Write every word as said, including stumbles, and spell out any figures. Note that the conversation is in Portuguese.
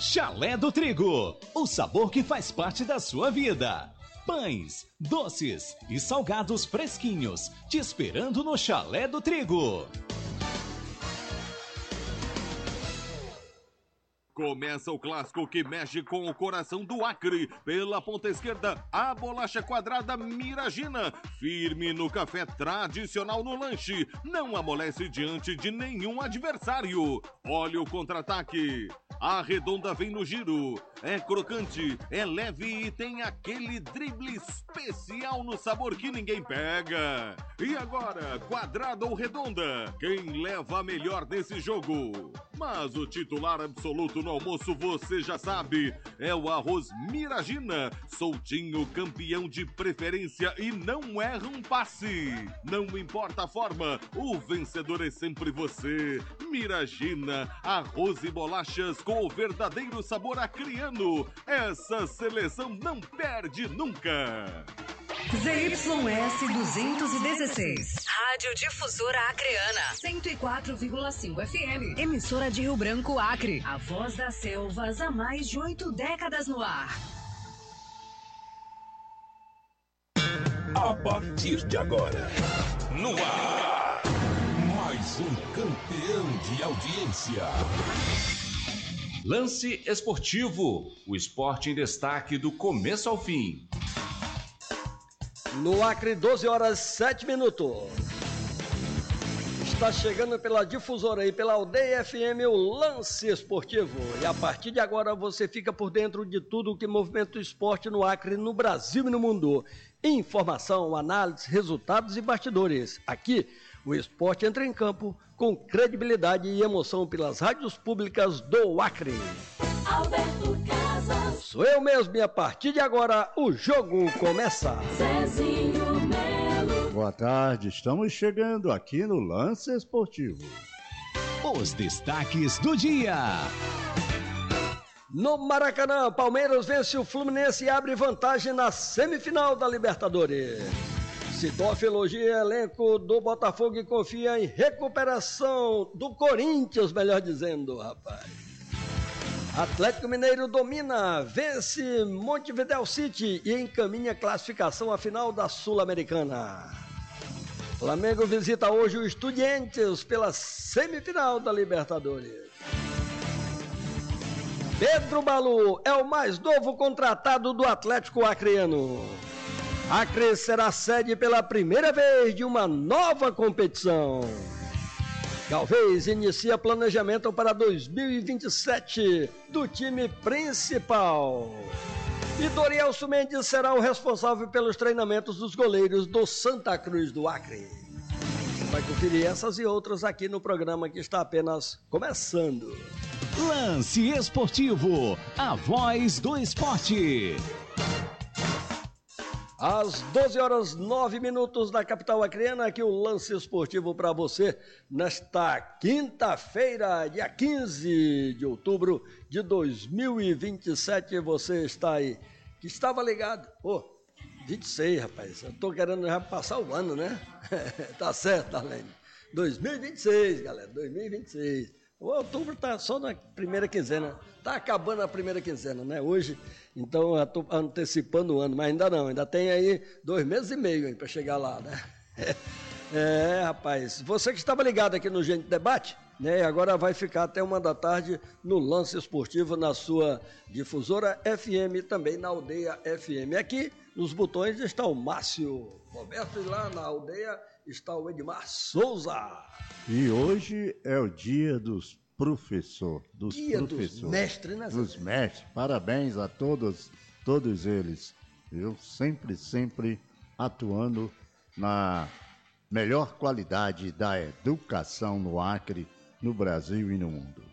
Chalé do Trigo, o sabor que faz parte da sua vida. Pães, doces e salgados fresquinhos, te esperando no Chalé do Trigo. Começa o clássico que mexe com o coração do Acre. Pela ponta esquerda, a bolacha quadrada Miragina. Firme no café tradicional no lanche. Não amolece diante de nenhum adversário. Olha o contra-ataque. A redonda vem no giro. É crocante, é leve e tem aquele drible especial no sabor que ninguém pega. E agora, quadrada ou redonda? Quem leva a melhor nesse jogo? Mas o titular absoluto no almoço você já sabe, é o arroz Miragina, soltinho, campeão de preferência e não erra um passe. Não importa a forma, o vencedor é sempre você. Miragina, arroz e bolachas com o verdadeiro sabor acreano. Essa seleção não perde nunca. Z Y S duzentos e dezesseis. Rádio Difusora Acreana. cento e quatro vírgula cinco F M. Emissora de Rio Branco, Acre. A voz das selvas há mais de oito décadas no ar. A partir de agora, no ar, mais um campeão de audiência. Lance Esportivo, o esporte em destaque do começo ao fim. No Acre, doze horas, sete minutos. Está chegando pela Difusora e pela Aldeia F M o Lance Esportivo. E a partir de agora você fica por dentro de tudo que movimenta o esporte no Acre, no Brasil e no mundo. Informação, análise, resultados e bastidores. Aqui, o esporte entra em campo com credibilidade e emoção pelas rádios públicas do Acre. Alberto Casas. Sou eu mesmo e a partir de agora o jogo começa. Zezinho Melo. Boa tarde, estamos chegando aqui no Lance Esportivo. Os destaques do dia. No Maracanã, Palmeiras vence o Fluminense e abre vantagem na semifinal da Libertadores. Sidoff elogia elenco do Botafogo e confia em recuperação do Corinthians, melhor dizendo, rapaz. Atlético Mineiro domina, vence Montevideo City e encaminha classificação à final da Sul-Americana. Flamengo visita hoje o Estudiantes pela semifinal da Libertadores. Pedro Balu é o mais novo contratado do Atlético Acreano. Acre será sede pela primeira vez de uma nova competição. Galvez inicia planejamento para dois mil e vinte e sete do time principal. E Dorielso Mendes será o responsável pelos treinamentos dos goleiros do Santa Cruz do Acre. Você vai conferir essas e outras aqui no programa que está apenas começando. Lance Esportivo, a voz do esporte. Às doze horas, nove minutos da capital acreana, aqui o Lance Esportivo para você nesta quinta-feira, dia quinze de outubro de dois mil e vinte e sete. Você está aí, que estava ligado. Ô, oh, vinte e seis, rapaz, eu tô querendo já passar o ano, né? Tá certo, Arlene. dois mil e vinte e seis, galera, dois mil e vinte e seis. O outubro tá só na primeira quinzena, tá acabando a primeira quinzena, né, hoje, então eu tô antecipando o ano, mas ainda não, ainda tem aí dois meses e meio aí para chegar lá, né. É, rapaz, você que estava ligado aqui no Gente Debate, né, agora vai ficar até uma da tarde no Lance Esportivo na sua difusora F M, também na Aldeia F M. Aqui nos botões está o Márcio Roberto e lá na Aldeia está o Edmar Souza. E hoje é o dia dos professores, dos dia professores, dos mestres, né? Dos mestres. Parabéns a todos, todos eles. Eu sempre, sempre atuando na melhor qualidade da educação no Acre, no Brasil e no mundo.